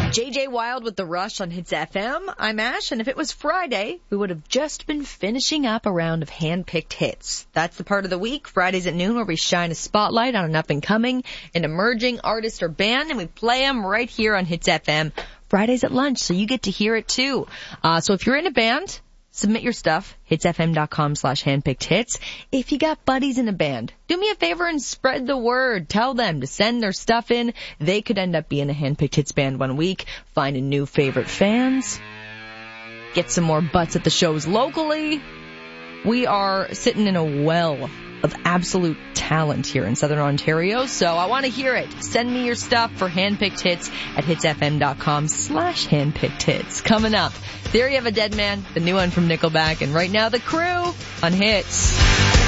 JJ Wild with The Rush on Hits FM. I'm Ash, and if it was Friday, we would have just been finishing up a round of hand-picked hits. That's the part of the week, Fridays at noon, where we shine a spotlight on an up-and-coming, an emerging artist or band, and we play them right here on Hits FM Fridays at lunch, so you get to hear it too. So if you're in a band, submit your stuff, hitsfm.com/handpickedhits. If you got buddies in a band, do me a favor and spread the word. Tell them to send their stuff in. They could end up being a handpicked hits band one week, finding new favorite fans, get some more butts at the shows locally. We are sitting in a well of absolute talent here in Southern Ontario, so I want to hear it. Send me your stuff for handpicked hits at hitsfm.com/handpickedhits. Coming up, There You Have a Dead Man, the new one from Nickelback, and right now The Crew on Hits.